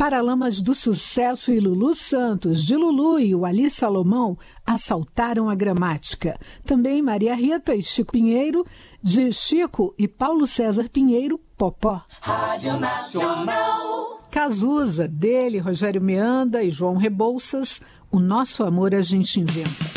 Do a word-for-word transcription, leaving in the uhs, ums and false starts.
Paralamas do Sucesso e Lulu Santos, de Lulu e o Ali Salomão, assaltaram a gramática. Também Maria Rita e Chico Pinheiro, de Chico e Paulo César Pinheiro, Popó. Rádio Nacional. Cazuza, dele, Rogério Meanda e João Rebouças, O Nosso Amor a Gente Inventa.